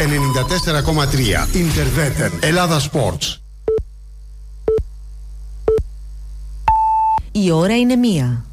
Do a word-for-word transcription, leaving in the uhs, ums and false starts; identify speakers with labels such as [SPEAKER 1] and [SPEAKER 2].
[SPEAKER 1] ενενήντα τέσσερα κόμμα τρία. Ιντερβέτεν. Ελλάδα Sports.
[SPEAKER 2] Η ώρα είναι μία.